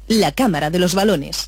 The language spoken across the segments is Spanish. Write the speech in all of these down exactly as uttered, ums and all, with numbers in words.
la cámara de los balones.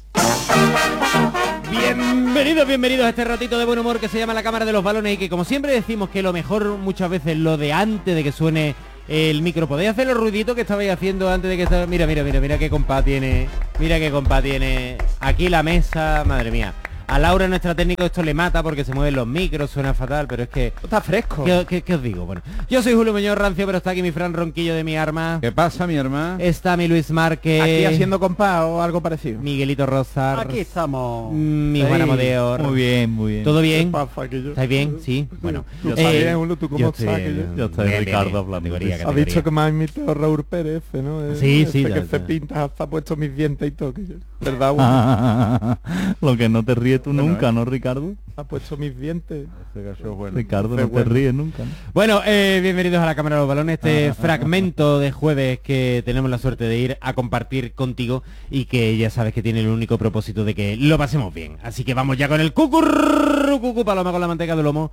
Bienvenidos, bienvenidos a este ratito de buen humor que se llama La Cámara de los Balones y que como siempre decimos que lo mejor muchas veces lo de antes de que suene el micro. ¿Podéis hacer los ruiditos que estabais haciendo antes de que estaba... Mira, mira, mira, mira qué compa tiene. Mira qué compa tiene. Aquí la mesa, madre mía. A Laura, nuestra técnica, esto le mata porque se mueven los micros, suena fatal, pero es que... Está fresco. ¿Qué, qué, qué os digo? Bueno, yo soy Julio Muñoz Rancio, pero está aquí mi Fran Ronquillo de mi arma. ¿Qué pasa, mi hermano? Está mi Luis Márquez. Aquí haciendo compás o algo parecido. Miguelito Rosar. Aquí estamos. Mi Sí. Juan Amodeo. Muy bien, muy bien. ¿Todo bien? ¿Qué pasa, que yo- ¿Estáis bien? Sí. Bueno. Yo Eh, estoy bien, Julio, ¿tú cómo yo estás? estoy Que bien, yo- Yo estoy bien, bien, Ricardo bien. hablando. Categoría, Ha categoría. dicho que me ha imitado Raúl Pérez, ¿no? Eh, Sí, ese sí, que ya, se ya. pinta, hasta ha puesto mis dientes y todo. Que yo, ¿verdad? Julio? Ah, lo que no te ríes tú Bueno, nunca, eh. ¿no, Ricardo? Ha puesto mis dientes. Ricardo, Qué no bueno. te ríes nunca, ¿no? Bueno, eh, bienvenidos a la Cámara de los Balones, este fragmento de jueves que tenemos la suerte de ir a compartir contigo y que ya sabes que tiene el único propósito de que lo pasemos bien. Así que vamos ya con el cucurru, cucu, paloma con la manteca de lomo,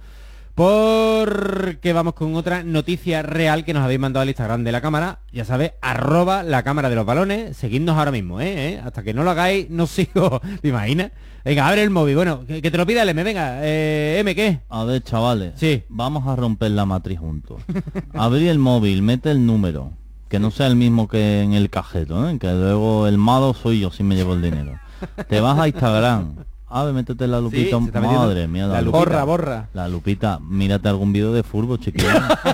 porque vamos con otra noticia real que nos habéis mandado al Instagram de la cámara. Ya sabes, arroba la Cámara de los Balones, seguidnos ahora mismo, ¿eh? ¿eh? Hasta que no lo hagáis, no sigo. ¿Te imaginas? Venga, abre el móvil, bueno, que, que te lo pida el M, venga, eh, M, ¿qué? A ver, chavales, Sí. vamos a romper la matriz juntos. Abrí el móvil, mete el número, que no sea el mismo que en el cajeto, ¿eh? Que luego el malo soy yo si me llevo el dinero. Te vas a Instagram, a ver, métete la lupita, se está metiendo madre mía, la, la lupita. Borra, borra. La lupita, mírate algún vídeo de fútbol, chiquillo.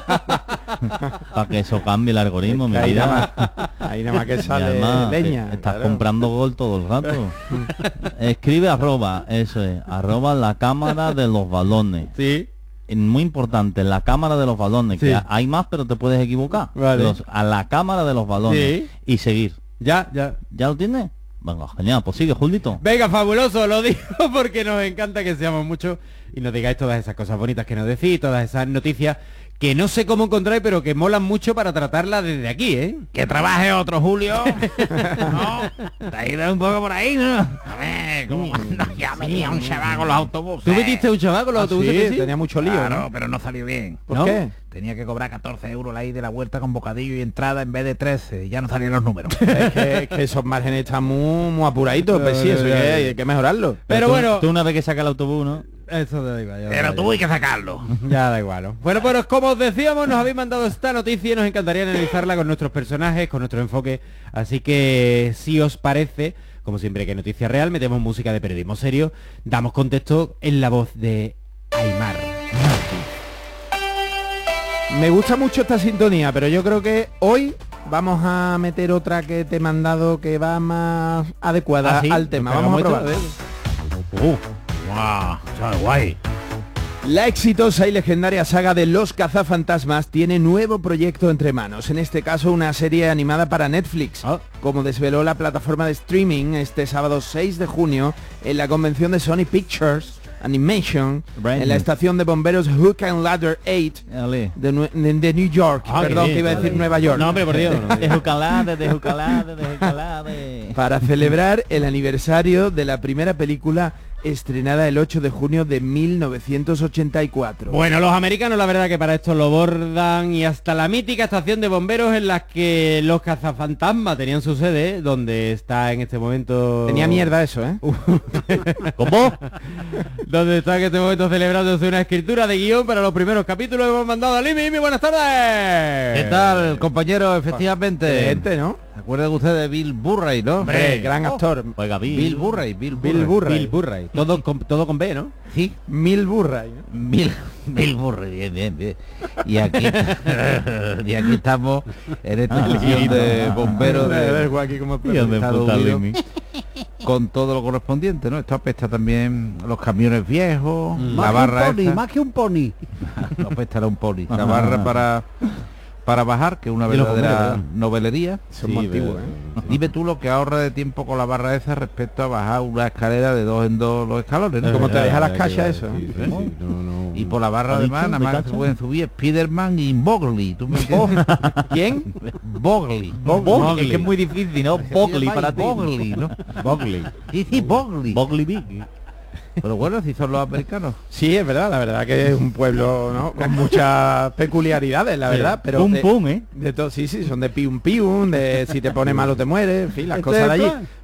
Para que eso cambie el algoritmo, mi Ahí vida. nada más, ahí nada más que Y sale además, leña. eh, estás claro. comprando gol todo el rato. Escribe arroba, eso es, arroba la cámara de los balones. Sí. Es muy importante, la cámara de los balones, Sí. que hay más pero te puedes equivocar. Vale. Los- a la cámara de los balones Sí. y seguir. Ya, ya. ¿Ya lo tienes? Venga, genial, pues sigue, Julito. Venga, fabuloso, lo digo porque nos encanta que seamos muchos y nos digáis todas esas cosas bonitas que nos decís, todas esas noticias que no sé cómo encontráis, pero que molan mucho para tratarlas desde aquí, ¿eh? Que trabaje otro, Julio. No, te ha ido un poco por ahí, ¿no? A ver, como cuando ya metía un chaval con los autobuses. ¿Tú metiste un chaval con los Ah, autobuses? sí, que sí? tenía mucho lío, Claro, ¿no? pero no salió bien. ¿Por ¿No? qué? Tenía que cobrar catorce euros la ida y la vuelta con bocadillo y entrada en vez de trece. Ya no salían los números. Es que, es que esos márgenes están muy, muy apuraditos, pues sí, eso hay que, hay que mejorarlo. Pero tú, bueno, tú una vez que saca el autobús, ¿no? eso da igual. Ya, Pero ya, tuve que sacarlo. ya da igual. ¿no? Bueno, pues como os decíamos, nos habéis mandado esta noticia y nos encantaría analizarla con nuestros personajes, con nuestro enfoque. Así que, si os parece, como siempre que hay noticia real, metemos música de periodismo serio, damos contexto en la voz de Aymar. Me gusta mucho esta sintonía, pero yo creo que hoy vamos a meter otra que te he mandado que va más adecuada ¿Ah, sí? al tema. Pues Vamos a pegamos probar. esto. Uh, guau, sabe, guay. La exitosa y legendaria saga de Los Cazafantasmas tiene nuevo proyecto entre manos, en este caso una serie animada para Netflix, Ah. como desveló la plataforma de streaming este sábado seis de junio en la convención de Sony Pictures Animation, Brand en la new. estación de bomberos Hook and Ladder ocho Ale. de, Nue- de- de New York, Ah, qué perdón, bien, que iba a decir vale. Nueva York. No, hombre, por Dios. no, De Jucalade, de Jucalade, de Jucalade. Para celebrar el aniversario de la primera película estrenada el ocho de junio de mil novecientos ochenta y cuatro. Bueno, los americanos la verdad que para esto lo bordan y hasta la mítica estación de bomberos en la que los cazafantasmas tenían su sede, donde está en este momento... Tenía mierda eso, ¿eh? ¿Cómo? Donde está en este momento celebrándose una escritura de guión para los primeros capítulos. Hemos mandado a Limi. Limi, buenas tardes. ¿Qué tal, compañero? Efectivamente. Gente, ¿no? ¿Se acuerdan ustedes de Bill Murray, no? Hombre, gran actor. Oiga, Bill. Bill Murray, Bill Murray. Bill Murray. Bill Murray. Todo con, todo con B, ¿no? Sí, Mil Murray, ¿no? Bill, Bill Murray, bien, bien, bien. Y aquí, y aquí estamos en esta estación de bomberos de aquí como Hijo de Estados puta, Unidos, Limi. con todo lo correspondiente, ¿no? Esto apesta también los camiones viejos, Mm. la barra esta. más que un pony. No apestará un poli. La barra para para bajar, que es una De los verdadera bomberos, novelería. Son muy antiguos, ¿eh? Dime tú lo que ahorra de tiempo con la barra esa respecto a bajar una escalera de dos en dos los escalones, ¿no? Como te verdad, deja las verdad que cachas va, eso. sí, ¿eh? sí, sí, no, no. Y por la barra ¿Ha además dicho? nada ¿Me más cacha? se pueden subir Spiderman y Bogley. ¿Tú me entiendes? ¿Quién? Bogley. Bogley, es que es muy difícil, ¿no? Bogley para ti. Bogley, ¿no? Bogley. Sí, sí, Bogley. Bogley Big. Pero bueno, si son los americanos. Sí, es verdad, la verdad que es un pueblo, ¿no? Con muchas peculiaridades, la verdad, pero Pum de, pum, ¿eh? de todo, sí, sí, son de pium pium, de si te pone malo te mueres, en fin, las cosas de allí.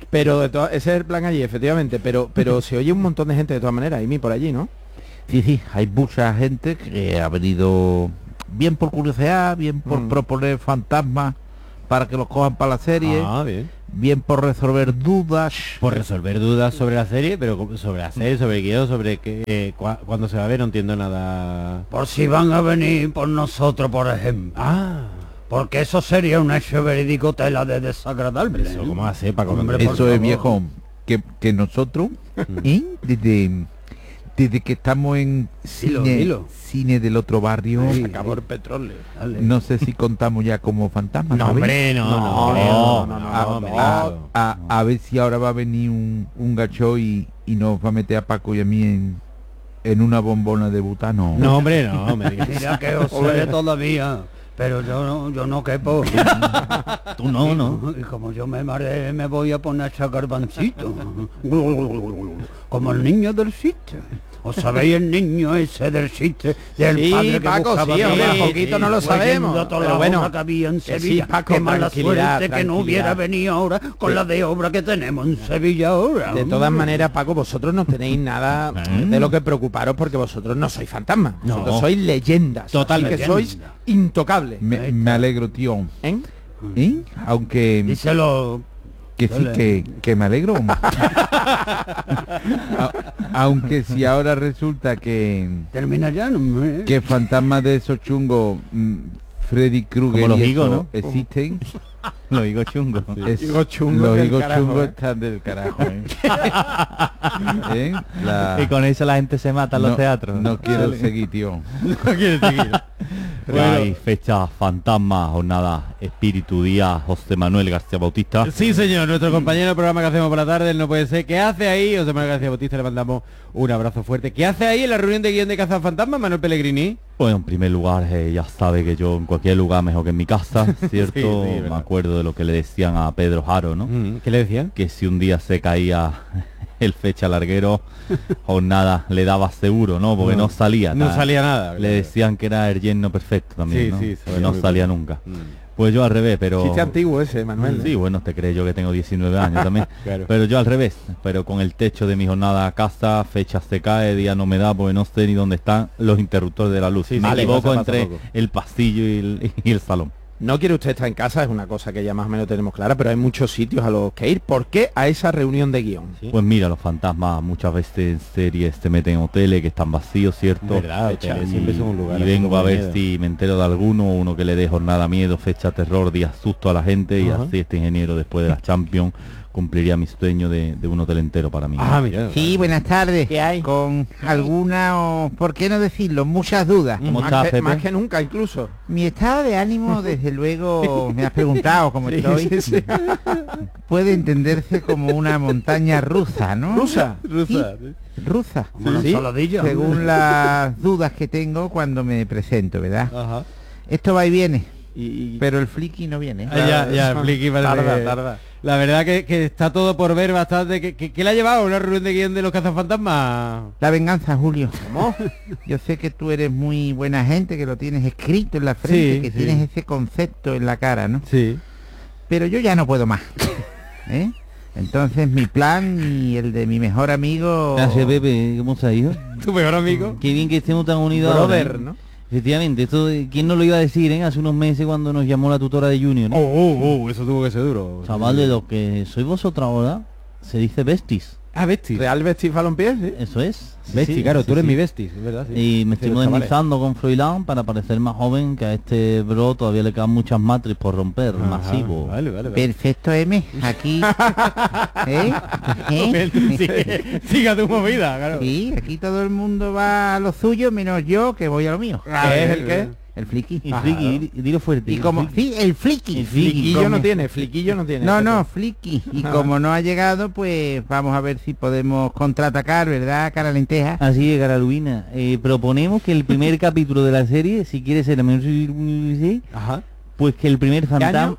Pero de todas- ese es el plan allí, efectivamente. Pero pero se oye un montón de gente de todas maneras, y mí por allí, ¿no? Sí, sí, hay mucha gente que ha venido bien por curiosidad, bien por Mm. proponer fantasmas para que los cojan para la serie, Ah, bien. bien por resolver dudas. Por resolver dudas sobre la serie, pero sobre la serie, sobre el guión, sobre que, eh, cua- cuándo se va a ver, no entiendo nada. Por si van a venir por nosotros, por ejemplo. Ah, Porque eso sería un hecho verídico tela de desagradable. eso, ¿cómo hace, Paco? Hombre, Eso por Eso favor. es viejo, que, que nosotros, ¿eh? desde, desde que estamos en Dilo, cine, dilo. cine del otro barrio, Se acabó el petróleo. Dale. no sé si contamos ya como fantasmas. No, ¿sabéis? hombre, no, no, No, creo, no, no, no, no, no, me no. digo. a, a ver si ahora va a venir un, un gacho y, y nos va a meter a Paco y a mí en, en una bombona de butano. No, hombre, no, me digas. Mira que os sé todavía, pero yo no, yo no quepo. Tú no, ¿no? Y como yo me mareé, me voy a poner a echar garbancito. Como el niño del sitio. ¿Os sabéis el niño ese del sitio? Del Sí, padre que Paco, buscaba sí, hombre, trabajo? poquito no lo Pues sabemos, yendo a toda pero la bueno, obra que había en que sí, Sevilla. Paco, Qué mala tranquilidad, suerte que no tranquilidad. hubiera venido ahora con la de obra que tenemos en Sevilla ahora. De todas maneras, Paco, vosotros no tenéis nada de lo que preocuparos porque vosotros no sois fantasmas. No. Vosotros sois leyendas. Total así que leyenda. sois intocables. Me, me alegro, tío. ¿Eh? ¿Eh? Aunque Díselo. que sí, Dale. que, que me alegro. A- aunque si ahora resulta que Termina ya, no me... que fantasmas de esos chungos, mm, Freddy Krueger Como los y higos, eso ¿no? existen, Lo digo chungo. es- Higos chungos los del higos carajo, chungos ¿eh? están del carajo. ¿eh? ¿Eh? La- Y con eso la gente se mata en los no, teatros. no quiero seguir, tío. No quieres seguir. Hay fecha, fantasma, jornada, espíritu, día, José Manuel García Bautista. Sí, señor, nuestro compañero del programa que hacemos por la tarde, él no puede ser. ¿Qué hace ahí? José Manuel García Bautista, le mandamos un abrazo fuerte. ¿Qué hace ahí en la reunión de guión de Cazafantasmas, Manuel Pellegrini? Bueno, en primer lugar, eh, ya sabe que yo en cualquier lugar mejor que en mi casa, ¿cierto? Sí, sí, Me verdad. acuerdo de lo que le decían a Pedro Jaro, ¿no? Mm, ¿Qué le decían? Que si un día se caía el fecha larguero, jornada le daba seguro, ¿no? Porque no, salía. No nada. salía nada. Le claro. decían que era el yerno perfecto también, Sí, ¿no? sí, se Y veía no muy salía bien. nunca. Mm. Pues yo al revés, pero... Chiste antiguo ese, Manuel. ¿eh? Sí, bueno, te crees yo que tengo diecinueve años también. Claro. Pero yo al revés, pero con el techo de mi jornada a casa, fecha se cae, día no me da, porque no sé ni dónde están los interruptores de la luz. Sí, me sí, equivoco pasa, pasa entre poco. el pasillo y el, y el salón. No quiere usted estar en casa, es una cosa que ya más o menos tenemos clara, pero hay muchos sitios a los que ir. ¿Por qué a esa reunión de guión? Sí. Pues mira, los fantasmas muchas veces en series te meten en hoteles que están vacíos, ¿cierto? Verdad, Fecha. hoteles Y, siempre son un lugar y así vengo como a de ver miedo. si me entero de alguno, uno que le dé jornada miedo, fecha terror, día susto a la gente, y Ajá. así este ingeniero después de la Champions cumpliría mi sueño de, de un hotel entero para mí. Ah, mira. Sí, buenas tardes. ¿Qué hay? Con alguna o, ¿por qué no decirlo? Muchas dudas. ¿Cómo Más estás, que, Pepe? más que nunca, incluso. Mi estado de ánimo, desde luego, me has preguntado cómo Sí, estoy. sí, sí. Puede entenderse como una montaña rusa, ¿no? ¿Rusa? Rusa. Rusa. Como una Sí, ensaladilla. Según las dudas que tengo cuando me presento, ¿verdad? Ajá. Esto va y viene, Y, y- pero el friki no viene. Ah, ya, ya, Flicky parece Tarda, que- tarda. La verdad que, que está todo por ver bastante. ¿Qué, qué, qué le ha llevado a una reunión de guión de los cazafantasmas? La venganza, Julio. ¿Cómo? Yo sé que tú eres muy buena gente, que lo tienes escrito en la frente, Sí, que sí. tienes ese concepto en la cara, ¿no? Sí. Pero yo ya no puedo más. ¿eh? Entonces mi plan y el de mi mejor amigo... Gracias, Pepe, ¿cómo se ha ido? ¿Tu mejor amigo? Qué bien que estemos tan unidos ahora, Brother, ¿eh? ¿no? Efectivamente, esto, de- ¿quién nos lo iba a decir, eh? Hace unos meses cuando nos llamó la tutora de Junior, ¿no? Oh, oh, oh, eso tuvo que ser duro. Chaval, de lo que sois vosotros ahora, se dice besties. Ah, Besties. Real Bestie Balompié, sí. Eso es. Sí, Besties, sí, claro, sí, tú eres sí. mi besties, es verdad. Sí. Y me Sí, estoy los chavales. modernizando con Froilán para parecer más joven, que a este bro todavía le quedan muchas matriz por romper, Ajá, masivo. Vale, vale, vale. Perfecto, M. Aquí... ¿eh? ¿eh? Sigue, siga tu movida, claro. Sí, aquí todo el mundo va a lo suyo, menos yo, que voy a lo mío. Ah, ¿Qué es bien, el qué? bien. El friki. Y Ajá, friki, ¿no? di- dilo fuerte. Y como... friki. Sí, el friki. El friki. Fliquillo como- no tiene, fliquillo no tiene. No, no, friki. Y Ah. como no ha llegado, pues vamos a ver si podemos contraatacar, ¿verdad, cara lenteja? Así es, Carolina. Eh, proponemos que el primer capítulo de la serie, si quiere ser Ajá. pues que el primer año? fantasma...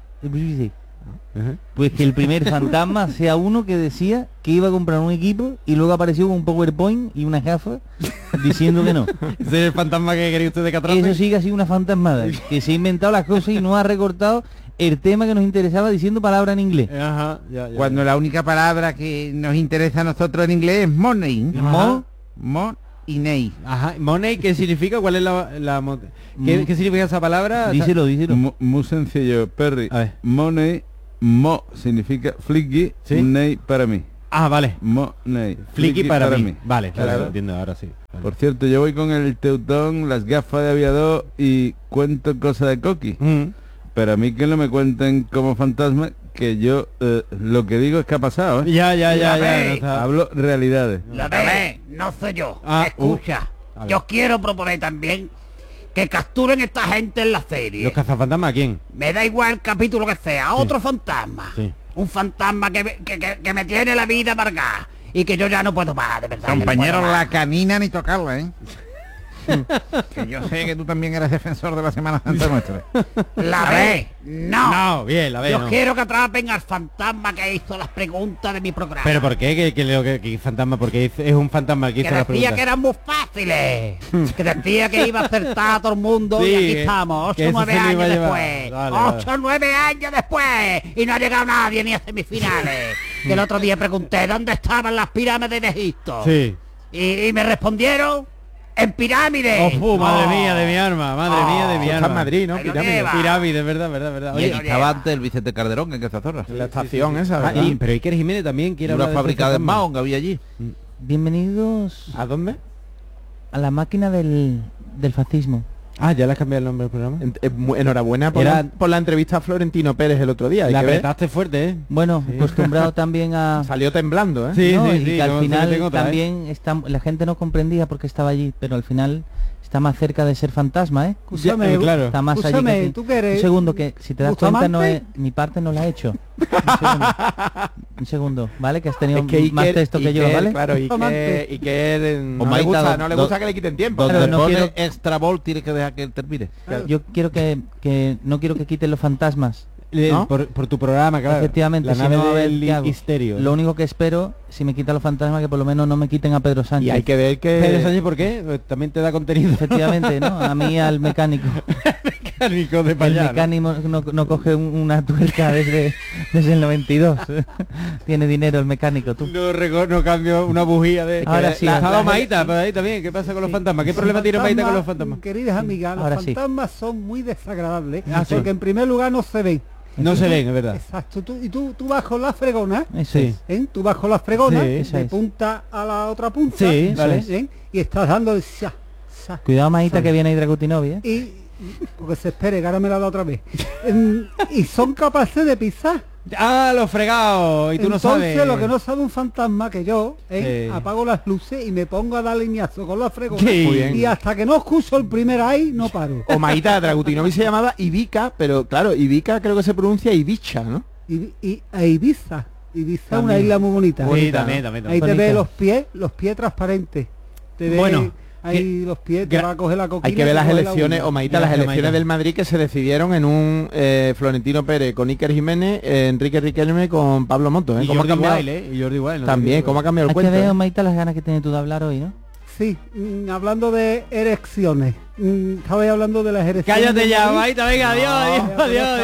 Ajá. Pues que el primer fantasma sea uno que decía que iba a comprar un equipo y luego apareció con un PowerPoint y una gafa diciendo que no. Ese es el fantasma que quería usted de Catrace. Eso sí que ha sido una fantasmada, que se ha inventado las cosas y no ha recortado el tema que nos interesaba diciendo palabra en inglés. Ajá, ya, ya, Cuando ya. la única palabra que nos interesa a nosotros en inglés es money. Mo, mo y ney. Ajá, money, ¿qué significa? ¿Cuál es la... la mo- ¿Qué, Mm. ¿Qué significa esa palabra? Díselo, díselo. Mu- Muy sencillo, Perry. A ver. Money, mo significa flicky, ¿Sí? ney para mí. Ah, vale. Money. Flicky para, mí. Vale, claro, Claro. lo entiendo ahora sí. Vale. Por cierto, yo voy con el teutón, las gafas de aviador y cuento cosas de coqui. Mm. Pero a mí que no me cuenten como fantasma, que yo eh, lo que digo es que ha pasado, ¿eh? Ya, ya, ya, ya. ve. no está- Hablo realidades. La ve, no soy yo. Ah, Escucha, uh, a ver. yo quiero proponer también que capturen esta gente en la serie. ¿Los cazafantasmas a quién? Me da igual el capítulo que sea, otro fantasma. Sí. Un fantasma que, me- que, que- que me tiene la vida amargada y que yo ya no puedo más, de verdad. que no Compañero, puedo más. la canina ni tocarla, ¿eh? Que yo sé que tú también eres defensor de la Semana Santa nuestra. La ve, no. No, bien, la Yo veo. quiero que atrapen al fantasma que hizo las preguntas de mi programa. ¿Pero por qué? ¿Que, que, lo que, que fantasma? Porque hizo- es un fantasma el que que hizo la decía pregunta. que eran muy fáciles, que decía que iba a acertar a todo el mundo Sí, y aquí que- estamos, que ocho eso nueve se lo iba años a llevar. después, Vale, vale. ocho nueve años después y no ha llegado nadie ni a semifinales. Que el otro día pregunté dónde estaban las pirámides de Egipto Sí. y, y me respondieron en pirámides. Oh, fu, madre Oh. mía de mi arma, madre Oh, mía de mi Eso arma. está en Madrid, ¿no? Ahí lo Pirámide. lleva. Pirámide, verdad, verdad, verdad. Y Oye, aquí estaba antes el Vicente Calderón, en esa zona. La estación esa, ah, ¿verdad? y- pero Iker Jiménez también quiere Una hablar de fábrica de fantasma. Mahon que había allí. Bienvenidos ¿A dónde? a la máquina del, del fascismo. Ah, ya le has cambiado el nombre del programa. En- eh, mu- enhorabuena por, Era- la, por la entrevista a Florentino Pérez el otro día. Hay La que ver. apretaste fuerte, ¿eh? Bueno, acostumbrado también a... Salió temblando, ¿eh? Sí, ¿no? sí, y sí, que al no, sí, final tengo otra, ¿eh? también está, la gente no comprendía por qué estaba allí, pero al final está más cerca de ser fantasma, ¿eh? Ya, eh, claro. Está más allí. Escúchame, que aquí. ¿tú qué eres? Un segundo, que si te das cuenta no ¿Bustamante? es... Mi parte no la he hecho. Un segundo, Un segundo, ¿vale? Que has tenido Es que más Iker- texto que yo, Iker, ¿vale? Claro, y Amante. que, y que no, O le Maita, gusta, do- no le do- gusta que le quiten tiempo. Donde Claro, no pone quiero- extra ball tienes que dejar que él termine. Yo quiero que, que... No quiero que quiten los fantasmas. Eh, ¿No? por, por tu programa, claro. Efectivamente, La si nave no, a ver del qué hago. Histerio. Lo único que espero, si me quitan los fantasmas, que por lo menos no me quiten a Pedro Sánchez. Y hay que ver que... Pedro Sánchez, ¿por qué? Pues también te da contenido. Efectivamente, ¿no? A mí al mecánico. Mecánico de El payá, ¿no? mecánico no, no coge un- una tuerca desde, desde el noventa y dos. Tiene dinero el mecánico, tú. No, reco- no cambio una bujía de... Ahora sí, La, ahora estaba sí. Maíta, por ahí también. ¿Qué pasa con los fantasmas? ¿Qué problema tiene Maíta con los fantasmas? Queridas amigas, los Ahora sí. fantasmas son muy desagradables Ah, sí. porque en primer lugar no se ven. No se ven, es verdad. Exacto, tú, y tú, tú bajo la fregona, Eso Sí. es. ¿eh? Tú bajo la fregona, Sí, de eso es. punta a la otra punta, Sí, ¿vale? eso es. ¿eh? Y estás dando el sa, sa, Cuidado, Maíta, que viene Hidracutinovi, ¿eh? y porque se espere, que ahora me la da otra vez. Em, y son capaces de pisar. Ah, los fregados. Y tú Entonces, no sabes. lo que no sabe un fantasma que yo, ¿eh? Sí. apago las luces y me pongo a dar lineazo con la fregona. Sí. Muy bien. Y hasta que no escucho el primer ahí, no paro. O Maíta Dragutinovi se llamaba Ibica, pero claro, Ibica creo que se pronuncia Ibicha, ¿no? Y, y a Ibiza. Ibiza es una También. isla muy bonita. Sí, bonita, también, ¿no? también, Ahí también. te ve Bonita. los pies, los pies transparentes. Te ve Bueno, ahí los pies, te gra- va a coger la coquina. Hay que y ver te las coge la elecciones, uña. o Maíta, las Gracias, elecciones Maíta. del Madrid que se decidieron en un eh, Florentino Pérez con Iker Jiménez, eh, Enrique Riquelme con Pablo Moto, ¿eh? Y ¿Cómo ha Jordi cambiado? Wild, ¿eh? Y Jordi Wild. no También, sé qué- ¿cómo ha cambiado el Hay que cuento? ver, eh? Maíta, las ganas que tienes tú de hablar hoy, ¿no? Sí, mm, hablando de erecciones. Mm, estaba ahí hablando de las erecciones. Cállate del ya, Madrid. Maíta, venga, adiós, No, adiós, ya, adiós.